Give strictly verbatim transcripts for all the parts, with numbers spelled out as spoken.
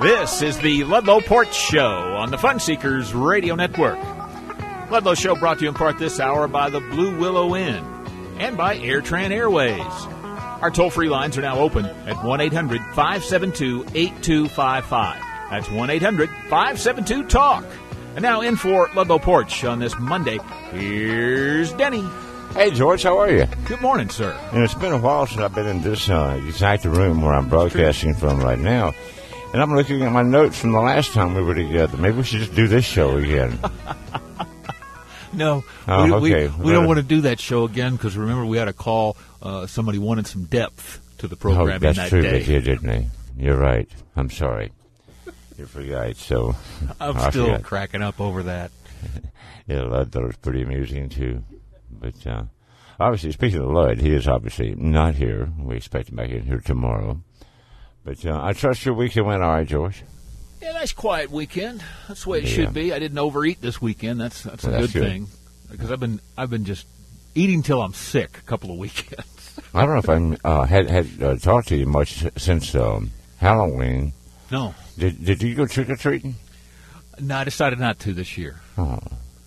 This is the Ludlow Porch Show on the Fun Seekers Radio Network. Ludlow Show brought to you in part this hour by the Blue Willow Inn and by AirTran Airways. Our toll-free lines are now open at one eight hundred five seven two eight two five five. That's one eight hundred five seven two talk. And now in for Ludlow Porch on this Monday, here's Denny. Hey, George, how are you? Good morning, sir. You know, it's been a while since I've been in this uh, exact room where I'm broadcasting from right now. And I'm looking at my notes from the last time we were together. Maybe we should just do this show again. No, oh, we, okay. we, we don't want to do that show again because, remember, we had a call. Uh, somebody wanted some depth to the program oh, that's in that true, day. They did, didn't they? You're right. I'm sorry. You forgot, so... I'm I still forgot. cracking up over that. Yeah, Lud thought it was pretty amusing, too. But, uh, obviously, speaking of Lud, he is obviously not here. We expect him back in here tomorrow. But uh, I trust your weekend went all right, George. Yeah, nice quiet weekend. That's the way it Yeah. should be. I didn't overeat this weekend. That's that's a Well, that's good, good. thing because I've been I've been just eating till I'm sick a couple of weekends. I don't know if I uh, had had uh, talked to you much since um, Halloween. No, Did Did you go trick or treating? no, I decided not to this year. Oh,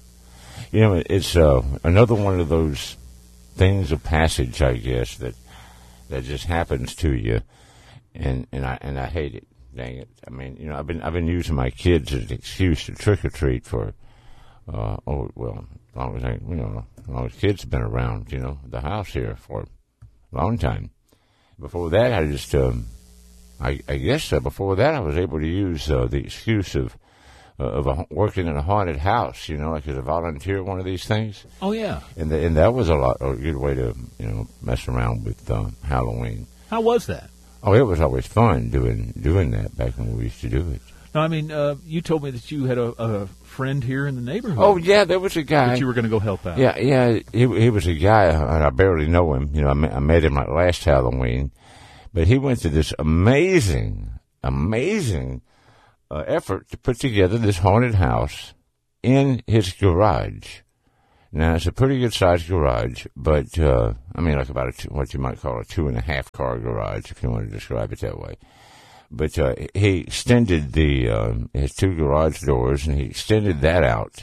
you know, it's uh, another one of those things of passage, I guess, that that just happens to you, and and I and I hate it. Dang it! I mean, you know, I've been I've been using my kids as an excuse to trick or treat for, uh, oh well, as long as I, you know, as long as kids have been around, you know, the house here for a long time. Before that, I just, um, I, I guess uh, before that, I was able to use uh, the excuse of uh, of a, working in a haunted house, you know, like as a volunteer, one of these things. Oh yeah, And the, and that was a lot a good way to, you know, mess around with um, Halloween. how was that? Oh, it was always fun doing doing that back when we used to do it. No, I mean, uh, you told me that you had a, a friend here in the neighborhood. Oh yeah, there was a guy. that you were going to go help out. Yeah, yeah, he he was a guy, and I barely know him. You know, I met, I met him like last Halloween, but he went to this amazing, amazing uh, effort to put together this haunted house in his garage. Now, it's a pretty good-sized garage, but, uh, I mean, like about a two, what you might call a two-and-a-half-car garage, if you want to describe it that way. But uh, he extended the um, his two garage doors, and he extended that out,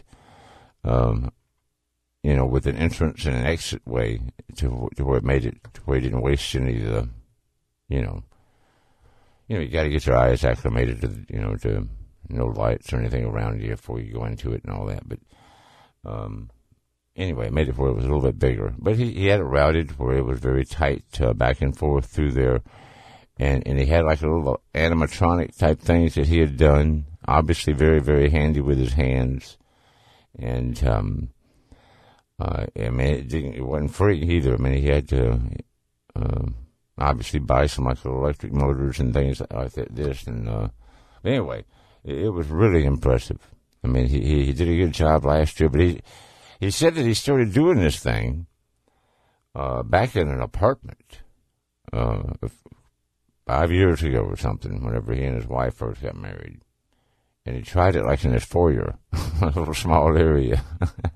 um, you know, with an entrance and an exit way to, to where it made it, to where it didn't waste any of the, you know, you know, you got to get your eyes acclimated to, you know, to no lights or anything around you before you go into it and all that. But, um... Anyway, it made it where it was a little bit bigger. But he, he had it routed where it was very tight uh, back and forth through there. And, and he had like a little animatronic type things that he had done. Obviously very, very handy with his hands. And, um, uh, I mean, it, didn't, it wasn't free either. I mean, he had to uh, obviously buy some like electric motors and things like that, this. And uh, anyway, it, it was really impressive. I mean, he, he, he did a good job last year, but he... He said that he started doing this thing uh, back in an apartment uh, five years ago or something, whenever he and his wife first got married. And he tried it like in his foyer, a little small area.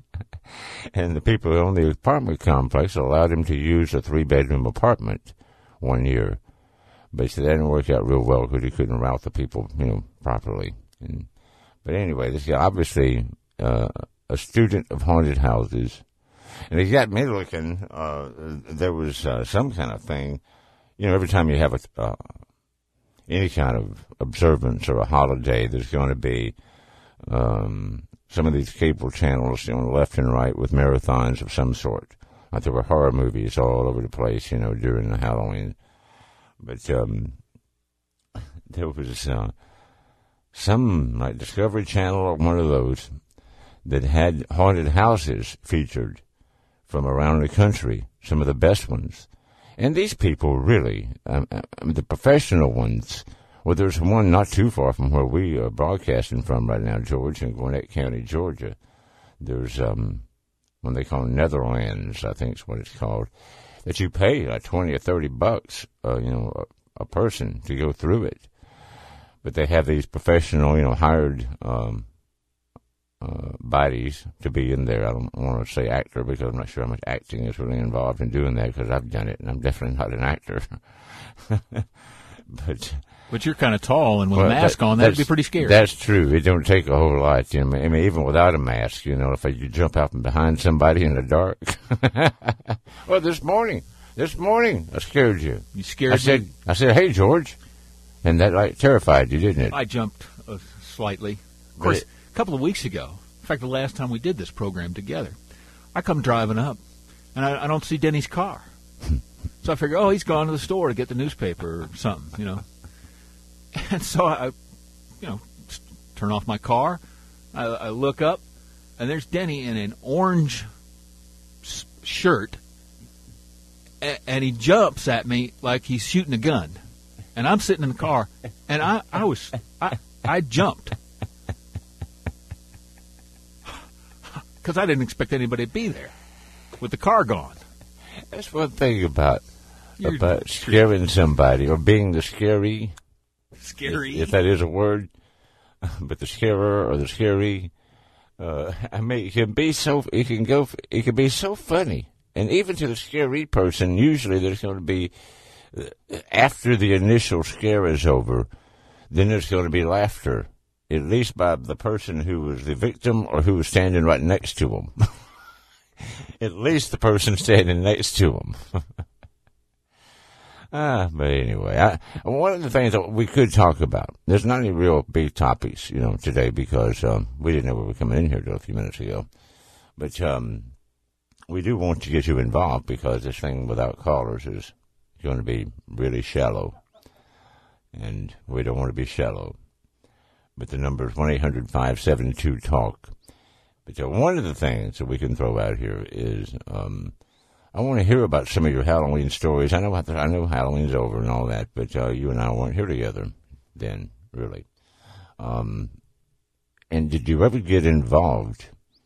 And the people who owned the apartment complex allowed him to use a three-bedroom apartment one year. But he said that didn't work out real well because he couldn't route the people, you know, properly. And, but anyway, this guy obviously... Uh, a student of haunted houses, and he got me looking. Uh, there was uh, some kind of thing, you know. Every time you have a uh, any kind of observance or a holiday, there's going to be um, some of these cable channels, you know, left and right with marathons of some sort. Like there were horror movies all over the place, you know, during the Halloween. But um, there was uh, some like Discovery Channel or one of those that had haunted houses featured from around the country, some of the best ones. And these people really, um, um, the professional ones, well, there's one not too far from where we are broadcasting from right now, George, in Gwinnett County, Georgia. There's um, one they call Netherlands, I think is what it's called, that you pay like twenty or thirty bucks, uh, you know, a, a person to go through it. But they have these professional, you know, hired um Uh, bodies to be in there. I don't want to say actor because I'm not sure how much acting is really involved in doing that because I've done it and I'm definitely not an actor. but but you're kind of tall, and with well, a mask that, on, that'd be pretty scary. That's true. It don't take a whole lot. You know, I mean, even without a mask, you know, if you jump out from behind somebody in the dark. Well, this morning, this morning, I scared you. You scared I said, me? I said, hey, George. And that like terrified you, didn't it? I jumped uh, slightly. Of course, it, a couple of weeks ago, in fact, the last time we did this program together, I come driving up, and I, I don't see Denny's car. So I figure, oh, he's gone to the store to get the newspaper or something, you know. And so I, you know, turn off my car. I, I look up, and there's Denny in an orange s- shirt, and, and he jumps at me like he's shooting a gun. And I'm sitting in the car, and I, I was, I, I jumped. Because I didn't expect anybody to be there with the car gone. That's one thing about You're about scaring somebody or being the scary. Scary. If, if that is a word. But the scarer or the scary, uh, I mean, it can be so, it can go, it can be so funny. And even to the scary person, usually there's going to be, after the initial scare is over, then there's going to be laughter, at least by the person who was the victim or who was standing right next to him. At least the person standing next to him. ah, but anyway, I, one of the things that we could talk about, there's not any real big topics, you know, today because um, we didn't know we were coming in here till a few minutes ago. But um, we do want to get you involved because this thing without callers is going to be really shallow, and we don't want to be shallow. But the number is one eight hundred five seven two talk. But uh, one of the things that we can throw out here is um, I want to hear about some of your Halloween stories. I know I know Halloween's over and all that, but uh, you and I weren't here together then, really. Um, and did you ever get involved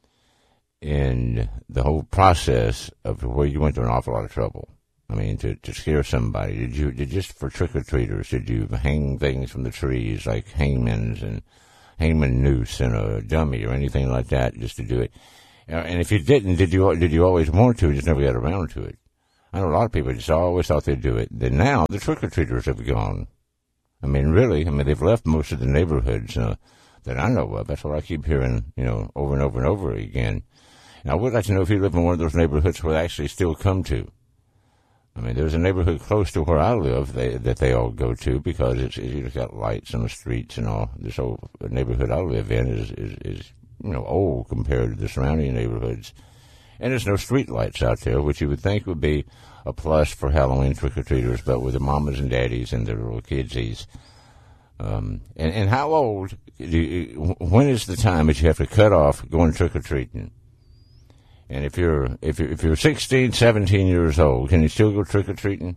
in the whole process of where you went to an awful lot of trouble? I mean, to, to scare somebody. Did you, did just for trick-or-treaters, did you hang things from the trees, like hangmans and hangman noose and a dummy or anything like that, just to do it? And if you didn't, did you did you always want to, just never got around to it? I know a lot of people just always thought they'd do it. Then now, the trick-or-treaters have gone. I mean, really, I mean, they've left most of the neighborhoods uh, that I know of. That's what I keep hearing, you know, over and over and over again. And I would like to know if you live in one of those neighborhoods where they actually still come to. I mean, there's a neighborhood close to where I live they, that they all go to because it's, it's got lights on the streets and all. This whole neighborhood I live in is, is, is, you know, old compared to the surrounding neighborhoods. And there's no street lights out there, which you would think would be a plus for Halloween trick-or-treaters, but with the mamas and daddies and their little kidsies. Um, and, and how old, do you, when is the time that you have to cut off going trick-or-treating? And if you're if you're, if you're sixteen, seventeen years old, can you still go trick-or-treating?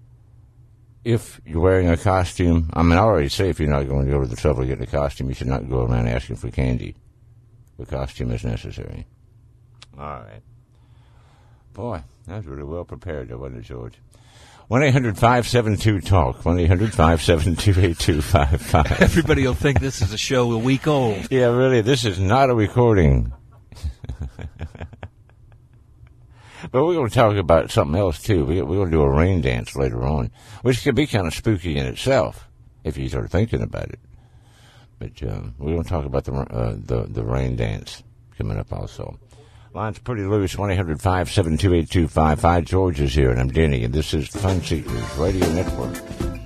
If you're wearing a costume, I mean, I already say if you're not going to go to the trouble of getting a costume, you should not go around asking for candy. The costume is necessary. All right. Boy, that was really well prepared, though, wasn't it, George? one eight hundred five seven two talk. one eight hundred five seven two eight two five five. Everybody will think this is a show a week old. Yeah, really, this is not a recording. But we're going to talk about something else, too. We're going to do a rain dance later on, which could be kind of spooky in itself, if you start thinking about it. But um, we're going to talk about the, uh, the the rain dance coming up also. Line's pretty loose, one eight hundred five seven two eight two five five. George is here, and I'm Denny, and this is the Fun Seekers Radio Network.